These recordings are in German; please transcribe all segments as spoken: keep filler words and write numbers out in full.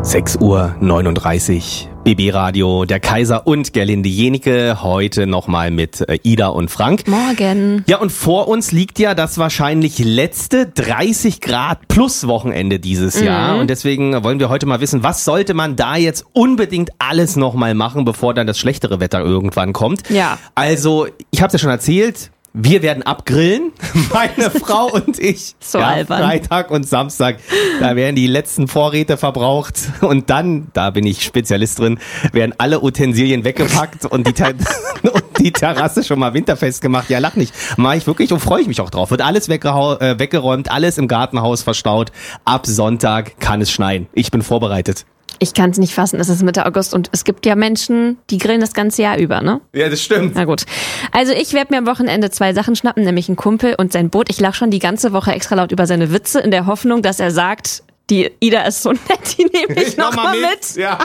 sechs Uhr neununddreißig, B B-Radio, der Kaiser und Gerlinde Jenike, heute nochmal mit äh, Ida und Frank. Morgen. Ja, und vor uns liegt ja das wahrscheinlich letzte dreißig Grad plus Wochenende dieses Mhm. Jahr. Und deswegen wollen wir heute mal wissen, was sollte man da jetzt unbedingt alles nochmal machen, bevor dann das schlechtere Wetter irgendwann kommt. Ja. Also, ich habe es ja schon erzählt, wir werden abgrillen, meine Frau und ich. So ja, albern. Freitag und Samstag, da werden die letzten Vorräte verbraucht und dann, da bin ich Spezialist drin, werden alle Utensilien weggepackt und die, Ter- und die Terrasse schon mal winterfest gemacht. Ja, lach nicht. Mach ich wirklich und freue ich mich auch drauf. Wird alles weggehau- äh, weggeräumt, alles im Gartenhaus verstaut. Ab Sonntag kann es schneien. Ich bin vorbereitet. Ich kann es nicht fassen, es ist Mitte August und es gibt ja Menschen, die grillen das ganze Jahr über, ne? Ja, das stimmt. Na gut. Also ich werde mir am Wochenende zwei Sachen schnappen, nämlich einen Kumpel und sein Boot. Ich lache schon die ganze Woche extra laut über seine Witze in der Hoffnung, dass er sagt, die Ida ist so nett, die nehme ich, ich noch, noch mal mit. mit. Ja.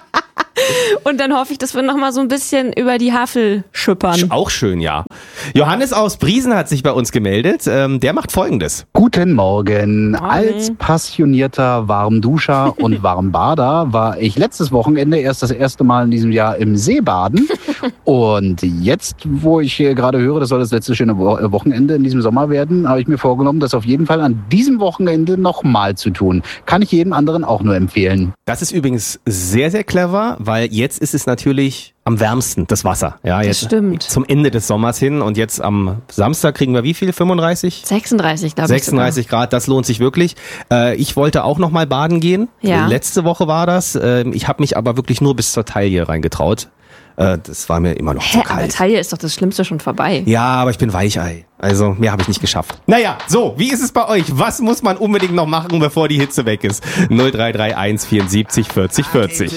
Und dann hoffe ich, dass wir noch mal so ein bisschen über die Havel schippern. Auch schön, ja. Johannes aus Briesen hat sich bei uns gemeldet. Ähm, der macht Folgendes. Guten Morgen. Morgen. Als passionierter Warmduscher und Warmbader war ich letztes Wochenende erst das erste Mal in diesem Jahr im Seebaden. Und jetzt, wo ich hier gerade höre, das soll das letzte schöne Wo- Wochenende in diesem Sommer werden, habe ich mir vorgenommen, das auf jeden Fall an diesem Wochenende nochmal zu tun. Kann ich jedem anderen auch nur empfehlen. Das ist übrigens sehr, sehr clever, weil jetzt ist es natürlich am wärmsten, das Wasser. Ja, jetzt stimmt. Zum Ende des Sommers hin und jetzt am Samstag kriegen wir wie viel? fünfunddreißig? sechsunddreißig, glaube ich. sechsunddreißig Grad, das lohnt sich wirklich. Äh, ich wollte auch noch mal baden gehen. Ja. Letzte Woche war das. Äh, ich habe mich aber wirklich nur bis zur Taille reingetraut. Äh, das war mir immer noch Hä, zu aber kalt. Taille ist doch das Schlimmste schon vorbei. Ja, aber ich bin Weichei. Also mehr habe ich nicht geschafft. Naja, so, wie ist es bei euch? Was muss man unbedingt noch machen, bevor die Hitze weg ist? null drei drei eins vierundsiebzig vierzig vierzig.